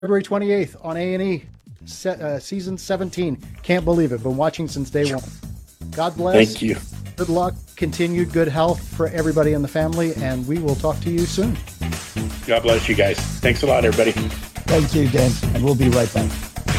February 28th on A&E, season 17. Can't believe it. Been watching since day one. God bless. Thank you. Good luck. Continued good health for everybody in the family, and we will talk to you soon. God bless you guys. Thanks a lot, everybody. Thank you, Dan. And we'll be right back.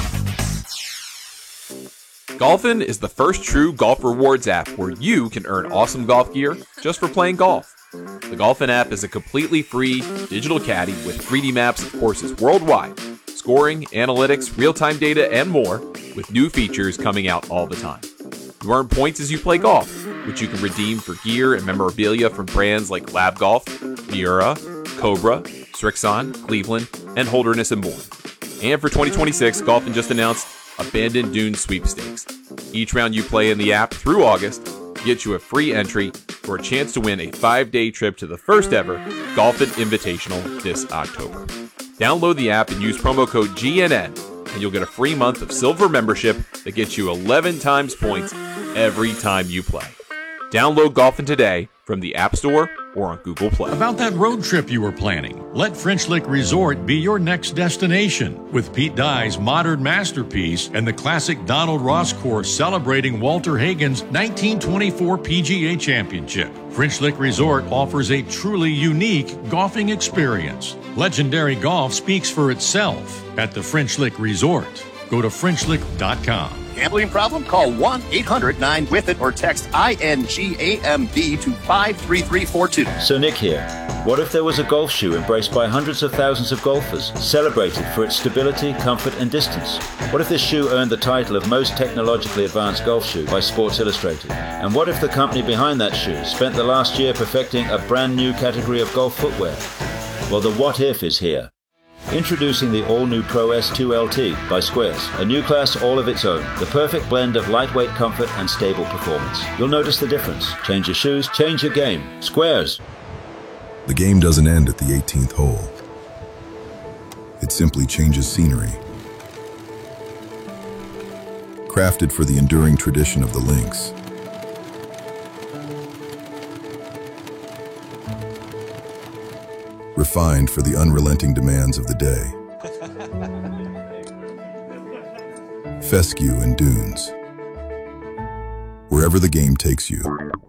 Golfin is the first true golf rewards app where you can earn awesome golf gear just for playing golf. The Golfin app is a completely free digital caddy with 3D maps of courses worldwide, scoring, analytics, real-time data, and more, with new features coming out all the time. You earn points as you play golf, which you can redeem for gear and memorabilia from brands like Lab Golf, Miura, Cobra, Srixon, Cleveland, and Holderness and more. And for 2026, Golfin just announced Abandoned Dunes Sweepstakes. Each round you play in the app through August gets you a free entry for a chance to win a 5-day trip to the first ever Golfin Invitational this October. Download the app and use promo code GNN, and you'll get a free month of silver membership that gets you 11 times points every time you play. Download Golfin today from the App Store or on Google Play. About that road trip you were planning, let French Lick Resort be your next destination. With Pete Dye's modern masterpiece and the classic Donald Ross course celebrating Walter Hagen's 1924 PGA Championship, French Lick Resort offers a truly unique golfing experience. Legendary golf speaks for itself at the French Lick Resort. Go to FrenchLick.com. Gambling problem? Call 1-800-9-WITH-IT or text INGAMB to 53342. So Nick here. What if there was a golf shoe embraced by hundreds of thousands of golfers, celebrated for its stability, comfort, and distance? What if this shoe earned the title of most technologically advanced golf shoe by Sports Illustrated? And what if the company behind that shoe spent the last year perfecting a brand new category of golf footwear? Well, the what if is here. Introducing the all-new Pro S2 LT by Squares, a new class all of its own, the perfect blend of lightweight comfort and stable performance. You'll notice the difference. Change your shoes, change your game. Squares. The game doesn't end at the 18th hole. It simply changes scenery. Crafted for the enduring tradition of the links. Refined for the unrelenting demands of the day. Fescue and Dunes. Wherever the game takes you.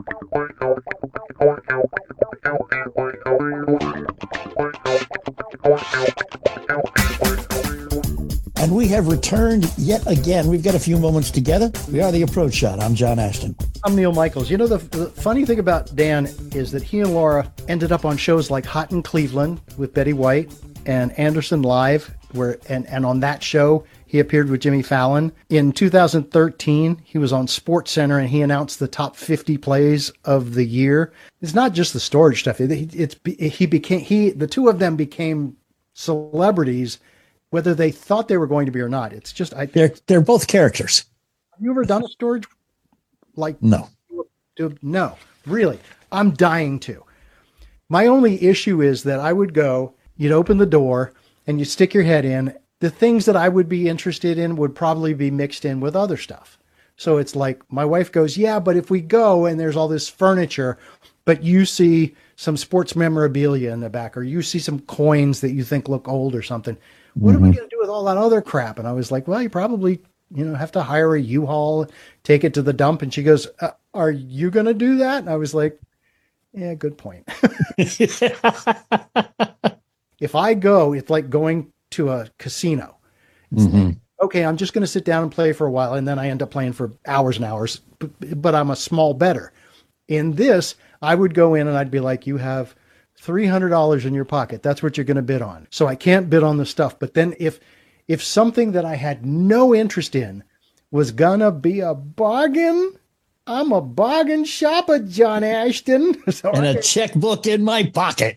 And we have returned yet again. We've got a few moments together. We are The Approach Shot. I'm John Ashton. I'm Neil Michaels. You know, the funny thing about Dan is that he and Laura ended up on shows like Hot in Cleveland with Betty White and Anderson Live, and on that show, he appeared with Jimmy Fallon. In 2013, he was on SportsCenter and he announced the top 50 plays of the year. It's not just the storage stuff. The two of them became celebrities, whether they thought they were going to be or not. It's just they're both characters. Have you ever done a storage? No. No, really. I'm dying to. My only issue is that I would go, you'd open the door and you stick your head in. The things that I would be interested in would probably be mixed in with other stuff. So it's like my wife goes, yeah, but if we go and there's all this furniture, but you see some sports memorabilia in the back, or you see some coins that you think look old or something, what are we going to do with all that other crap? And I was like, well, you probably have to hire a U-Haul, take it to the dump. And she goes, are you going to do that? And I was like, yeah, good point. If I go, it's like going to a casino. Like, okay, I'm just going to sit down and play for a while. And then I end up playing for hours and hours, but I'm a small bettor. In this, I would go in and I'd be like, you have $300 in your pocket. That's what you're going to bid on. So I can't bid on the stuff. But then if something that I had no interest in was gonna be a bargain, I'm a bargain shopper, John Ashton. So and a checkbook in my pocket.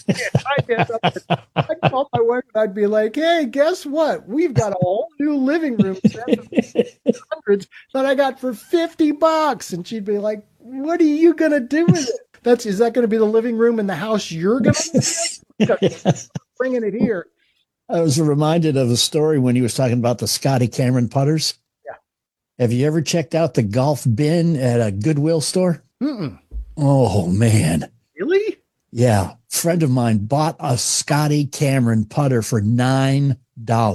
I'd call my wife and I'd be like, hey, guess what? We've got a whole new living room set of hundreds that I got for $50. And she'd be like, what are you gonna do with it? Is that gonna be the living room in the house you're gonna bringing it here? I was reminded of a story when he was talking about the Scotty Cameron putters. Yeah. Have you ever checked out the golf bin at a Goodwill store? Mm-mm. Oh, man. Really? Yeah. friend of mine bought a Scotty Cameron putter for $9.